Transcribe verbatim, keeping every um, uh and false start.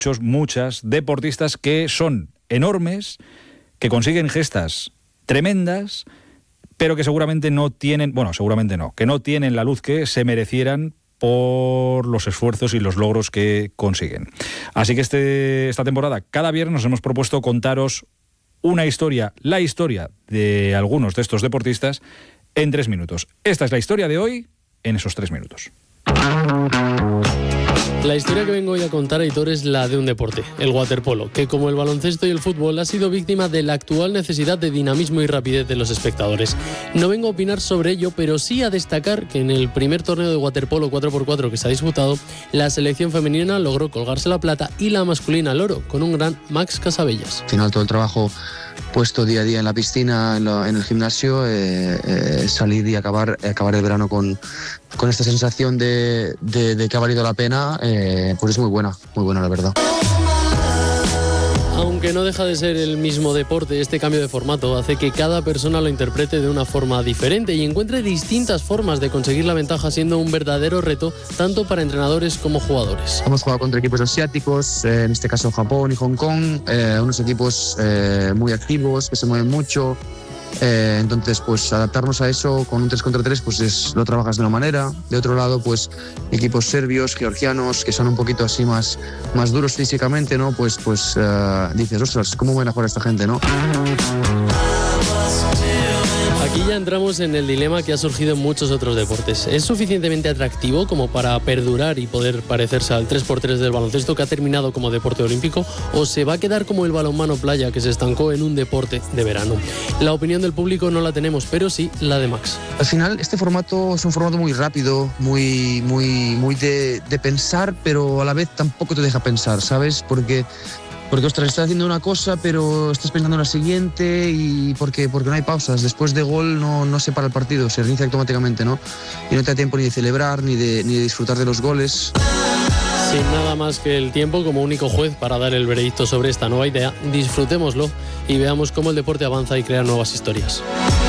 muchos, muchas deportistas que son enormes, que consiguen gestas tremendas, pero que seguramente no tienen, bueno, seguramente no, que no tienen la luz que se merecieran por los esfuerzos y los logros que consiguen. Así que este, esta temporada, cada viernes nos hemos propuesto contaros una historia, la historia de algunos de estos deportistas en tres minutos. Esta es la historia de hoy en esos tres minutos. La historia que vengo hoy a contar, Aitor, es la de un deporte, el waterpolo, que como el baloncesto y el fútbol ha sido víctima de la actual necesidad de dinamismo y rapidez de los espectadores. No vengo a opinar sobre ello, pero sí a destacar que en el primer torneo de waterpolo cuatro por cuatro que se ha disputado, la selección femenina logró colgarse la plata y la masculina el oro, con un gran Max Casabellas. Al final todo el trabajo puesto día a día en la piscina, en, lo, en el gimnasio, eh, eh, salir y acabar, acabar el verano con, con esta sensación de, de, de que ha valido la pena, eh, pues es muy buena, muy buena la verdad. Aunque no deja de ser el mismo deporte, este cambio de formato hace que cada persona lo interprete de una forma diferente y encuentre distintas formas de conseguir la ventaja, siendo un verdadero reto tanto para entrenadores como jugadores. Hemos jugado contra equipos asiáticos, eh, en este caso Japón y Hong Kong, eh, unos equipos eh, muy activos, que se mueven mucho. Eh, entonces, pues adaptarnos a eso con un tres contra tres, pues es, lo trabajas de una manera. De otro lado, pues equipos serbios, georgianos, que son un poquito así más, más duros físicamente, ¿no? Pues, pues uh, dices, ostras, ¿cómo van a jugar esta gente, no? Aquí ya entramos en el dilema que ha surgido en muchos otros deportes. ¿Es suficientemente atractivo como para perdurar y poder parecerse al tres por tres del baloncesto, que ha terminado como deporte olímpico, o se va a quedar como el balonmano playa, que se estancó en un deporte de verano? La opinión del público no la tenemos, pero sí la de Max. Al final este formato es un formato muy rápido, muy, muy, muy de, de pensar, pero a la vez tampoco te deja pensar, ¿sabes? Porque... Porque, ostras, estás haciendo una cosa, pero estás pensando en la siguiente y porque, porque no hay pausas. Después de gol no, no se para el partido, se reinicia automáticamente, ¿no? Y no te da tiempo ni de celebrar, ni de, ni de disfrutar de los goles. Sin nada más que el tiempo como único juez para dar el veredicto sobre esta nueva idea, disfrutémoslo y veamos cómo el deporte avanza y crea nuevas historias.